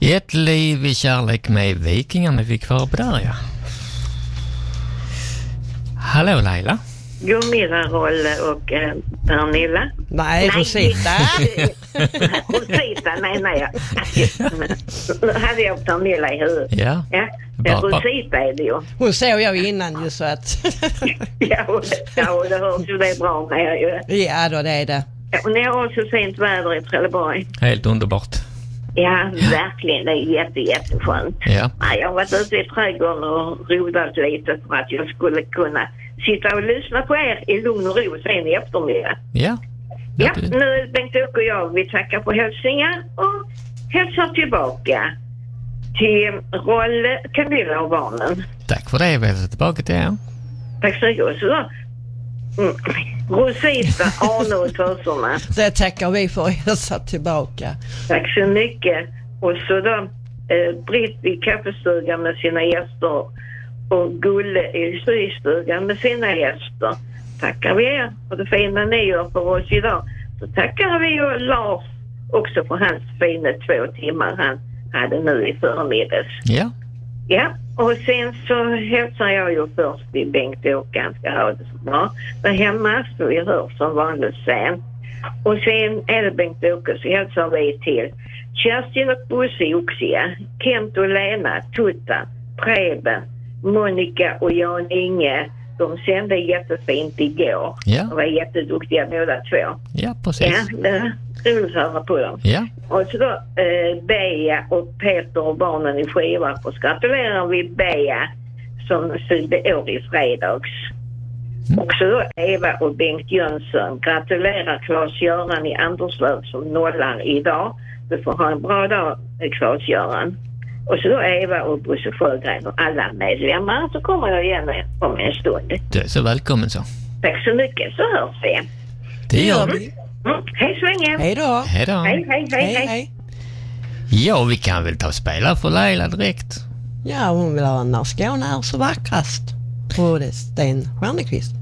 Ett liv i kärlek med vikingarna fick kvar på där, ja. Hallå Laila. Gunilla Rolle och Pernilla. Nej, Rosita. Rosita menar jag. Nu hade jag Pernilla i huvudet. Ja. Rosita är det ju. Hon såg jag innan ju så att... ja, det hörs ju det bra med ju. Ja, då det är det. Och ni har också fint väder i Trelleborg. Helt underbart. Ja, verkligen. Det är jätteskönt. Ja. Jag har varit ute i trädgården och rodat lite för att jag skulle kunna sitta och lyssna på er i lugn och ro sen i eftermiddag. Ja. Ja, nu är Bengt-Åke och jag. Vi tackar på hälsningar och hälsar tillbaka till Rolle, Camilla och barnen. Tack för det. Vi hälsar tillbaka till er. Tack så mycket. Så då, Rosita, Arne och töserna. Det tackar vi för att hälsa tillbaka. Tack så mycket. Och så då Britt vid kaffestugan med sina gäster och Gulle i systugan med sina gäster. Tackar vi er för det fina ni gör för oss idag. Så tackar vi och Lars också för hans fina 2 timmar han hade nu i förmiddags. Ja. Ja, och sen så hälsar jag ju först till Bengt-Åke, han ska ha det så bra. Där hemma så vi hörs som vanligt sen. Och sen är det Bengt-Åke så hälsar vi till Kerstin och Bosse i Oxia, Kent och Lena, Tutta, Preben, Monica och Jan-Inge. De sände jättefint igår. Ja. De var jätteduktiga båda två. Ja, precis. Ja, det är roligt att höra på dem. Ja. Och så då Bea och Peter och barnen i Skivarp. Och gratulerar vi Bea som fyllde år i fredags. Och så då Eva och Bengt Jönsson. Gratulerar Claes-Göran i Anderslöv som nollar idag. Du får ha en bra dag, Claes-Göran. Och så då Eva och Bosse Sjögren och alla medlemmar. Så kommer jag igen om en stund. Du är så välkommen så. Tack så mycket, så hörs vi. Det gör vi. Hej så länge. Hej då. Hej då. Hej. Ja, vi kan väl ta och spela för Laila direkt. Ja, hon vill ha När Skåne är så vackrast. Och det är Sten Stjärneqvist.